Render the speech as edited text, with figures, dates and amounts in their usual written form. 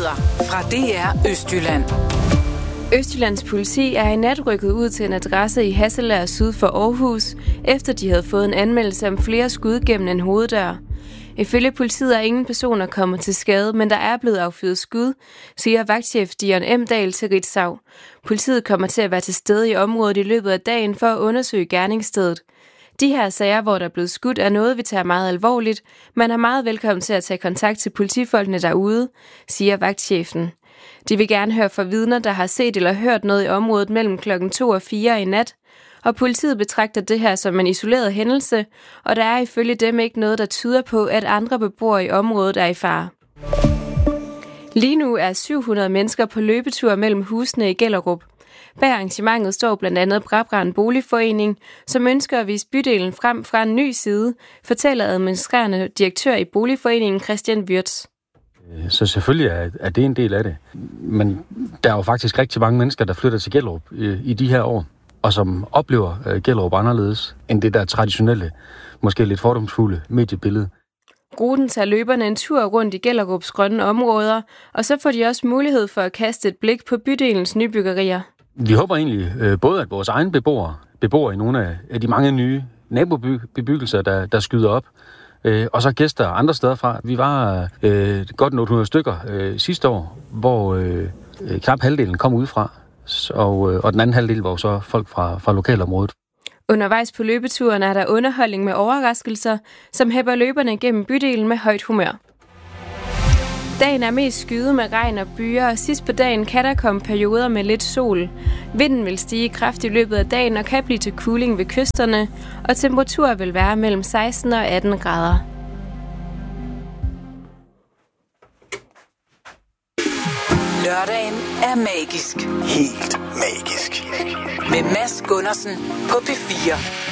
Nyheder fra DR Østjylland. Østjyllands politi er i nat rykket ud til en adresse i Hasselager syd for Aarhus, efter de havde fået en anmeldelse om flere skud gennem en hoveddør. Ifølge politiet er ingen personer kommet til skade, men der er blevet affyret skud, siger vagtchef Dion M. til Ritzau. Politiet kommer til at være til stede i området i løbet af dagen for at undersøge gerningsstedet. De her sager, hvor der er blevet skudt, er noget, vi tager meget alvorligt. Man er meget velkommen til at tage kontakt til politifolkene derude, siger vagtchefen. De vil gerne høre fra vidner, der har set eller hørt noget i området mellem klokken 2 og 4 i nat. Og politiet betragter det her som en isoleret hændelse, og der er ifølge dem ikke noget, der tyder på, at andre beboere i området er i fare. Lige nu er 700 mennesker på løbetur mellem husene i Gellerup. Bag arrangementet står blandt andet Brabrand Boligforening, som ønsker at vise bydelen frem fra en ny side, fortæller administrerende direktør i Boligforeningen Christian Wirtz. Så selvfølgelig er det en del af det. Men der er jo faktisk rigtig mange mennesker, der flytter til Gellerup i de her år, og som oplever Gellerup anderledes end det der traditionelle, måske lidt fordomsfulde mediebillede. Ruten tager løberne en tur rundt i Gellerups grønne områder, og så får de også mulighed for at kaste et blik på bydelens nybyggerier. Vi håber egentlig både, at vores egne beboere i nogle af de mange nye nabobebyggelser, der skyder op, og så gæster andre steder fra. Vi var godt 800 stykker sidste år, hvor knap halvdelen kom udefra, og den anden halvdel var så folk fra lokalområdet. Undervejs på løbeturen er der underholdning med overraskelser, som hæpper løberne gennem bydelen med højt humør. Dagen er mest skyet med regn og byer, og sidst på dagen kan der komme perioder med lidt sol. Vinden vil stige kraftigt i løbet af dagen og kan blive til kuling ved kysterne, og temperaturer vil være mellem 16 og 18 grader. Lørdagen er magisk. Helt magisk. Med Mads Gundersen på P4.